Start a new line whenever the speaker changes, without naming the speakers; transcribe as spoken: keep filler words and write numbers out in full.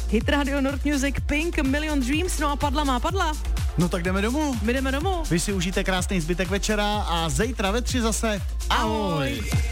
Hit Radio Nord Music, Pink, Million Dreams, no a padla má padla.
No tak jdeme domů.
My jdeme domů.
Vy si užijte krásný zbytek večera a zítra ve tři zase. Ahoj.